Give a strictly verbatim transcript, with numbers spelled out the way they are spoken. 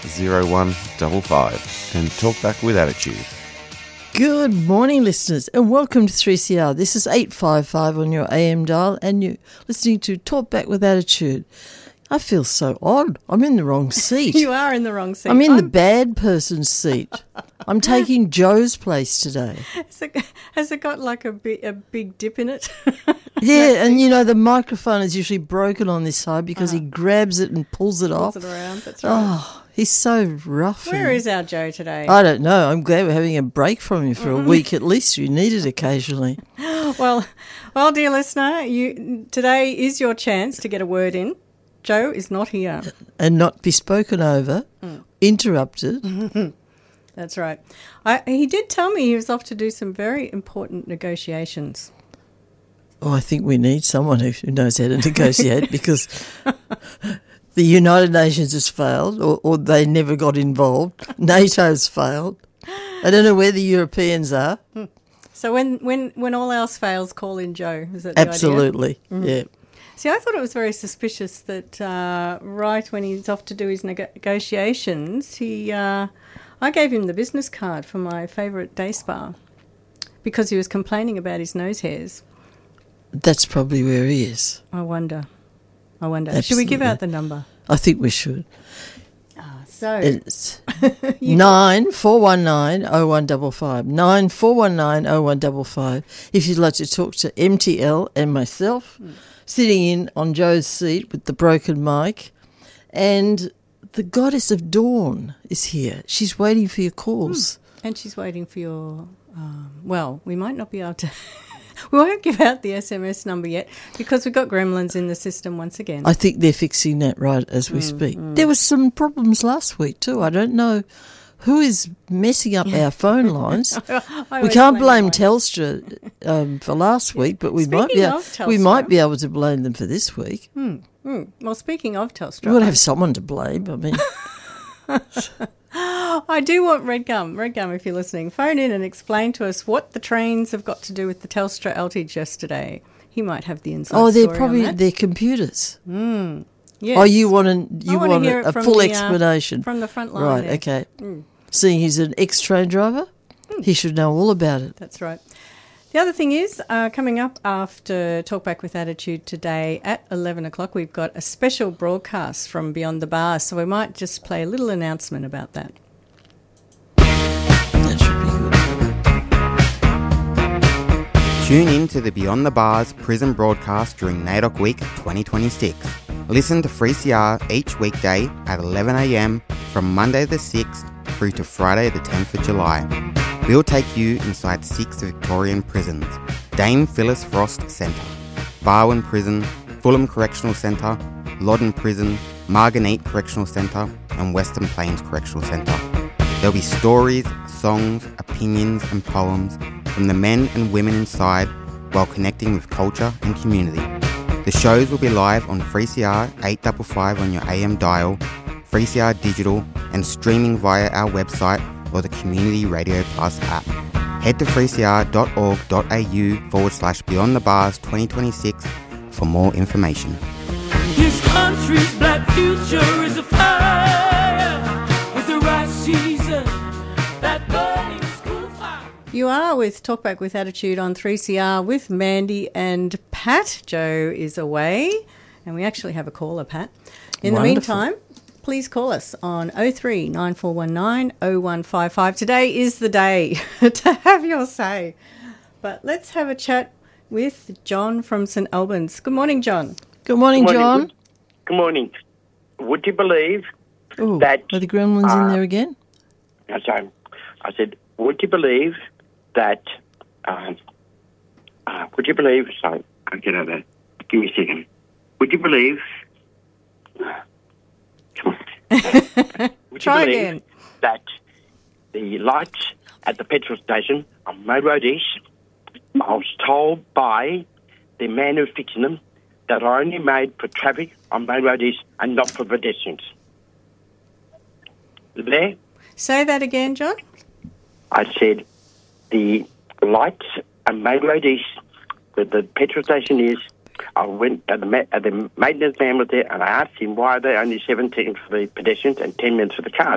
zero one five five and talk back with attitude. Good morning, listeners, and welcome to three C R. This is eight five five on your A M dial, and you're listening to Talk Back with Attitude. I feel so odd. I'm in the wrong seat. You are in the wrong seat. I'm in I'm... the bad person's seat. I'm taking Joe's place today. Has it, has it got like a, bi- a big dip in it? Yeah, and you know, the microphone is usually broken on this side because uh-huh. he grabs it and pulls it pulls off. Pulls it around, that's right. Oh, he's so rough. Where and... is our Joe today? I don't know. I'm glad we're having a break from you for a week at least. You need it occasionally. Well, well, dear listener, you today is your chance to get a word in. Joe is not here. And not be spoken over, mm. interrupted. That's right. I, he did tell me he was off to do some very important negotiations. Oh, I think we need someone who knows how to negotiate because the United Nations has failed or, or they never got involved. NATO's failed. I don't know where the Europeans are. So when, when, when all else fails, call in Joe. Is that the Absolutely, idea? Mm-hmm. Yeah. See, I thought it was very suspicious that uh, right when he's off to do his negotiations, he, uh, I gave him the business card for my favourite day spa because he was complaining about his nose hairs. That's probably where he is. I wonder. I wonder. Absolutely. Should we give out the number? I think we should. Ah, so it's nine four one nine oh one five five. Nine four one nine oh one five five. If you'd like to talk to M T L and myself. Mm. Sitting in on Joe's seat with the broken mic, and the goddess of dawn is here. She's waiting for your calls. Mm. And she's waiting for your, um, well, we might not be able to, we won't give out the S M S number yet because we've got gremlins in the system once again. I think they're fixing that right as we mm, speak. Mm. There were some problems last week too. I don't know who is messing up our phone lines. We can't blame Telstra um, for last week, but we might, be able, we might be able to blame them for this week. Mm, mm. Well, speaking of Telstra... We've got to have someone to blame. I mean... I do want Red Gum. Red Gum, if you're listening, phone in and explain to us what the trains have got to do with the Telstra outage yesterday. He might have the inside Oh, they're story probably on that. their computers. Mm. Yes. Oh, you want to, you want a, a full the, explanation. Uh, from the front line. Right, there. okay. Mm. Seeing he's an ex-train driver, mm. he should know all about it. That's right. The other thing is, uh, coming up after Talk Back with Attitude today at eleven o'clock, we've got a special broadcast from Beyond the Bars, so we might just play a little announcement about that. That should be good. Tune in to the Beyond the Bars prison broadcast during NAIDOC Week twenty twenty-six. Listen to three C R each weekday at eleven a.m. from Monday the sixth through to Friday the tenth of July. We'll take you inside six Victorian prisons: Dame Phyllis Frost Centre, Barwon Prison, Fulham Correctional Centre, Loddon Prison, Margate Correctional Centre and Western Plains Correctional Centre. There'll be stories, songs, opinions and poems from the men and women inside while connecting with culture and community. The shows will be live on three C R eight five five on your A M dial, three C R Digital and streaming via our website or the Community Radio Plus app. Head to three c r dot org dot a u forward slash Beyond the Bars twenty twenty-six for more information. This country's black future is a fire with the right season, that burning school fire. You are with Talk Back with Attitude on three C R with Mandy and Pat. Joe is away, and we actually have a caller, Pat. In Wonderful. the meantime, please call us on oh three nine four one nine oh one five five. Today is the day to have your say. But let's have a chat with John from St Albans. Good morning, John. Good morning, Good morning. John. Good, good morning. Would you believe Ooh, that... Are the gremlins uh, in there again? Sorry. I said, would you believe that... Uh, uh, would you believe... Sorry, I'll get over there. Give me a second. Would you believe... Come on. Would Try you believe again. that the lights at the petrol station on Main Road East, I was told by the man who's fixing them that are only made for traffic on Main Road East and not for pedestrians. There? Say that again, John. I said the lights on Main Road East, where the petrol station is, I went, uh, the, ma- uh, the maintenance man was there, and I asked him why are they only seven seconds for the pedestrians and ten minutes for the cars.